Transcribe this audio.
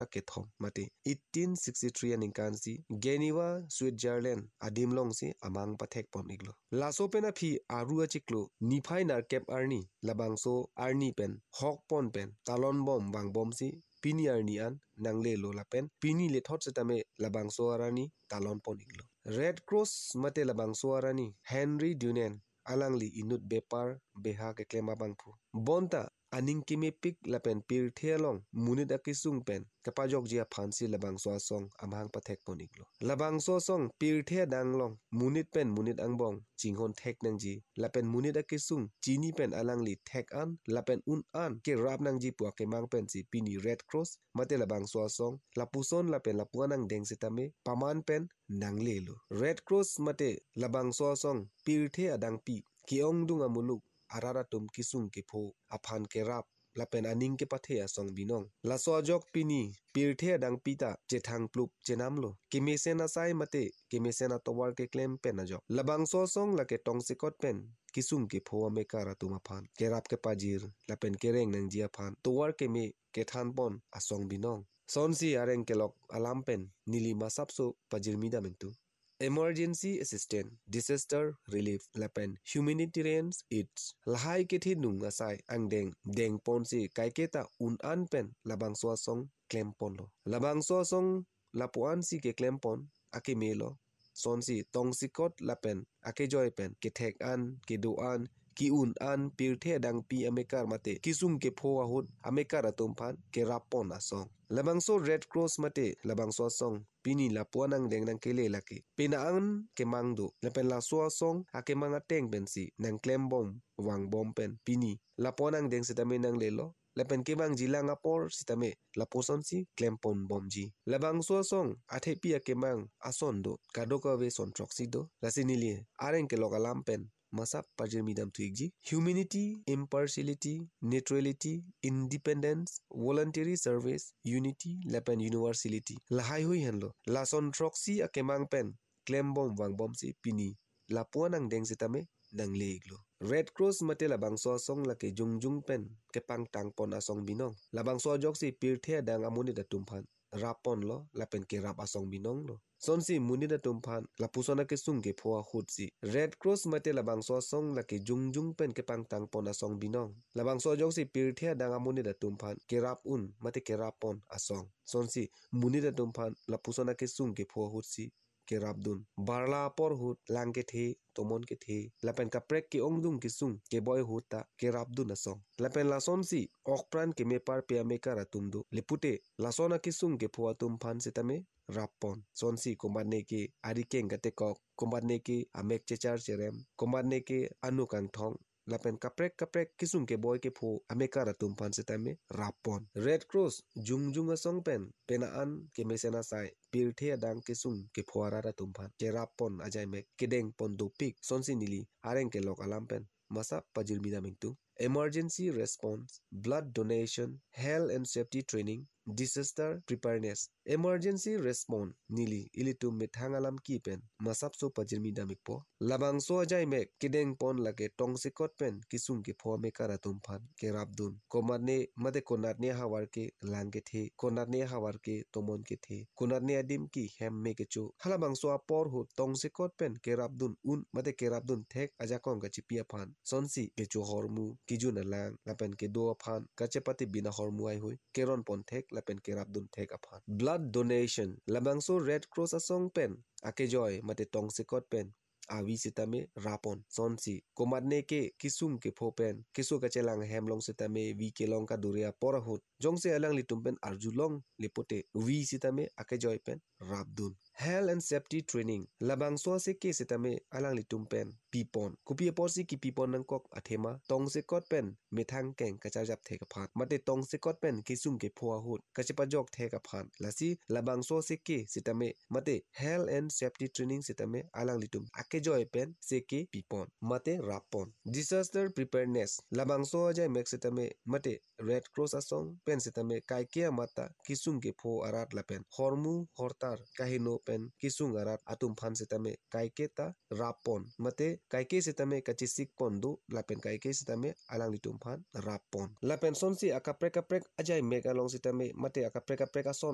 akethom mate 1863 aning kansi Geneva Switzerland adimlong si amang pathek pon iglo laso pena phi aru achiklo niphai nar kep arni labangso arni pen hok pon pen talon bom bang bom si pini arni an nangle lo lapen pini le thot setame labangso arani talon pon iglo Red Cross mate labangso arani Henry Dunant alangli inut bepar beha ke klema bangphu bonta aning kimi pik lapen pir thelong munit akisung pen kapajok jia phansi labangso song amhang pathek poniklo labangso song pir the danglong munit pen munit angbong chinghon thek nangji lapen munit akisung chini pen alangli thek an lapen un an ke rap nangji puak ke mang pen si pini Red Cross mate labangso song lapuson lapen lapuanang deng sitame paman pen nangle lo Red Cross mate labangso song pir the adang pi kiong dunga muluk araratum kisung ke pho aphan ke rap lapen aning ke pathe asong binong laso jok pini pirthe dang pita chethang plup chenamlo kimesena sai mate kimesena towar ke claim pen ajo labangso song lake tong sikot pen kisung ke pho ame kara tuma phan ke rap ke pajir lapen ke reng nang jia phan towar ke me ke than pon asong binong sonsi areng kelok alam pen nili masapso pajir mida mentu Emergency Assistance, Disaster Relief, lapen Humanitarian Aids. Lahai ke thi nung asai ang deng pon si kai keta un an pen labang so song claim pon lo. Labang so song lapuan si ke claim pon ake melo. Son si tong sikot lapen ake joy pen ke thek an ke do an ki un an pir the dang pi amekar mate kisung ke pho ahut amekar atum phan ke rapon asong. Labang so Red Cross mate labang so song pini lapuanang deng nang kele laki pinaan ke mangdo lapen la so song ake manga teng pensi nang klem bom wang bom pen pini lapuanang deng sitame nang lelo lapen ke bang jilang apor sitame laposon si klem pon bom ji labang so song athe pi ake mang ason do kadoka we son troxi do lasinili areng ke lokalam pen masap pajir midam tuigji humanity impartiality neutrality independence voluntary service unity lapen universality lahai hui henlo lason troxi akemang pen claim bom wang bom si pini lapuanang deng sitame nangle iglo Red Cross mate labangso song lake jungjung pen kepang tang pon asong binong labangso jok si pirthe dang amuni da tumphan rapon lo lapen ke rap asong binong lo sonsi muni da tumphan lapusona ke sung ke phoa khutsi Red Cross mate labangso song lake jungjung pen kepang tang pon asong binong labangso jok si pirthe dang amuni da tumphan ke rap un mate ke rapon asong sonsi muni da tumphan lapusona ke sung ke phoa khutsi ke rabdun barla por hut lang ke the tomon ke the lapen kaprek ke ongdung ke sung ke boy huta ke rabdun asong lapen lason si okpran ke mepar pe amekara tumdu lepute lasona ke sung ke phua tum phan sitame rapon sonsi kombane ke arikeng kate kok kombane ke amek chechar cherem kombane ke anukang thong lapen kaprek kisung ke boy ke pho amekara tum phan sitame rapon Red Cross jungjung asong pen penaan ke mesena sai pirthe adang kisung ke phoara ra tum phan ke rapon ajai mek kedeng pon do pik sonsi nili areng ke lok alam pen masa pajil mida mingtu emergency response blood donation health and safety training disaster preparedness emergency response nili ilitum mithangalam ki pen masap so pajirmi damikpo labang so ajai mek kideng pon lake tong sikot pen kisung ke pho me karatum phan ke rabdun komatne mate konatne hawar ke lang ke the konatne hawar ke tomon ke the konatne adim ki hem me ke chu halabang so apor hu tong sikot pen ke rabdun un mate ke rabdun thek aja kong ka chipia phan sonsi ke chu hormu kijuna lang lapen ke do phan kachepati bina hormu ai hui keron pon thek lapen ke rabdun thek aphan blood donation labang so Red Cross asong pen ake joy mate tong sikot pen awi sitame rapon sonsi komatne ke kisung ke phopen kisu ka chelang hemlong sitame wi kelong ka duria porahut jongse alang litum pen arjulong lipote wi sitame ake joy pen rabdun health and safety training labang so se ke sitame alang litum pen pipon kupi porsi ki pipon nangkok athema tong sikot pen methang keng kachar jap theka phan mate tong sikot pen kisung ke phoa hut kachepa jok theka phan lasi labang so se ke sitame mate health and safety training sitame alang litum ake joy pen seke pipon mate rapon disaster preparedness labang so ajai mek sitame mate Red Cross asong pen sitame kaike mata kisung ke pho arat lapen hormu hortar kahino pen kisung arat atum phan sitame kaike ta rapon mate kaike sitame kachisik pondu lapen kaike sitame alang litum phan rapon lapen sonsi akaprek ajai mek along sitame mate akaprek ason